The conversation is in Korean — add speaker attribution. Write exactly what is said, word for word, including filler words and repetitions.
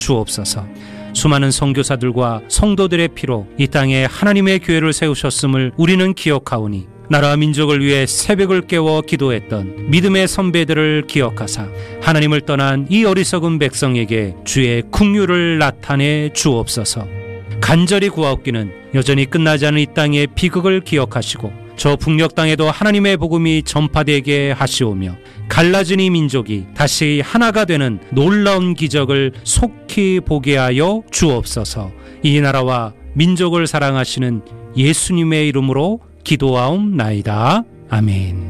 Speaker 1: 주옵소서. 수많은 선교사들과 성도들의 피로 이 땅에 하나님의 교회를 세우셨음을 우리는 기억하오니 나라와 민족을 위해 새벽을 깨워 기도했던 믿음의 선배들을 기억하사 하나님을 떠난 이 어리석은 백성에게 주의 긍휼을 나타내 주옵소서. 간절히 구하옵기는 여전히 끝나지 않은 이 땅의 비극을 기억하시고 저 북녘 땅에도 하나님의 복음이 전파되게 하시오며 갈라진 이 민족이 다시 하나가 되는 놀라운 기적을 속히 보게 하여 주옵소서. 이 나라와 민족을 사랑하시는 예수님의 이름으로 기도하옵나이다. 아멘.